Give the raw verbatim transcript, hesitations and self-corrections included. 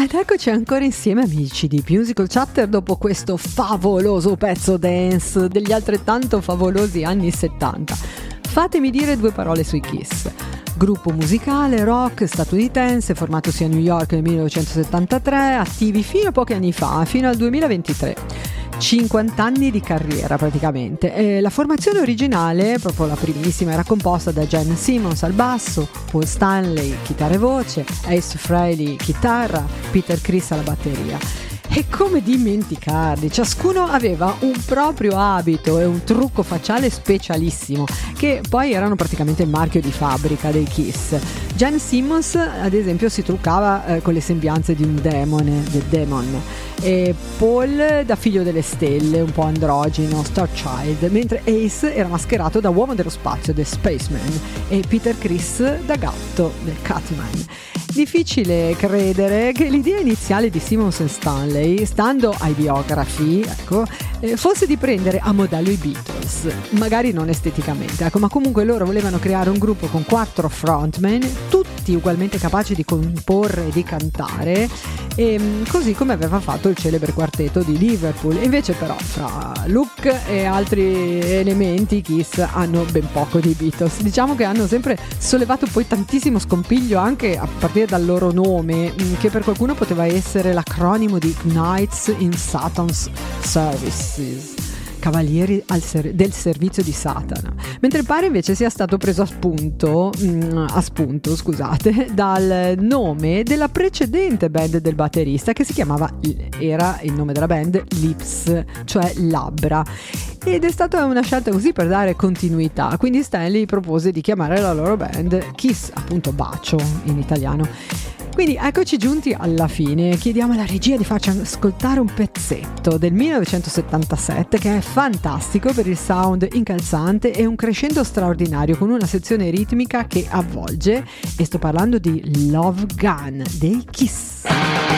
Ed eccoci ancora insieme amici di Musical Chatter dopo questo favoloso pezzo dance degli altrettanto favolosi anni settanta. Fatemi dire due parole sui Kiss. Gruppo musicale rock statunitense formatosi a New York nel millenovecentosettantatré, attivi fino a pochi anni fa, fino al duemilaventitré. cinquanta anni di carriera praticamente. E la formazione originale, proprio la primissima, era composta da Gene Simmons al basso, Paul Stanley chitarra e voce, Ace Frehley chitarra, Peter Criss alla batteria. E come dimenticarli, ciascuno aveva un proprio abito e un trucco facciale specialissimo, che poi erano praticamente il marchio di fabbrica dei Kiss. Gene Simmons ad esempio si truccava eh, con le sembianze di un demone, del demon, e Paul da figlio delle stelle, un po' androgino, Star Child, mentre Ace era mascherato da uomo dello spazio, The Spaceman, e Peter Criss da gatto, del Catman. Difficile credere che l'idea iniziale di Simmons e Stanley, stando ai biografi, ecco, eh, fosse di prendere a modello i Beatles, magari non esteticamente, ecco, ma comunque loro volevano creare un gruppo con quattro frontman, tutti ugualmente capaci di comporre e di cantare, e, così come aveva fatto il celebre quartetto di Liverpool. Invece però fra look e altri elementi Kiss hanno ben poco di Beatles. Diciamo che hanno sempre sollevato poi tantissimo scompiglio anche a partire dal loro nome, che per qualcuno poteva essere l'acronimo di Knights in Satan's Services, cavalieri al ser- del servizio di Satana, mentre pare invece sia stato preso a spunto, mh, a spunto scusate, dal nome della precedente band del batterista, che si chiamava, era il nome della band, Lips, cioè labbra, ed è stata una scelta così per dare continuità. Quindi Stanley propose di chiamare la loro band Kiss, appunto bacio in italiano. Quindi eccoci giunti alla fine. Chiediamo alla regia di farci ascoltare un pezzetto del millenovecentosettantasette che è fantastico per il sound incalzante e un crescendo straordinario con una sezione ritmica che avvolge, e sto parlando di Love Gun dei Kiss.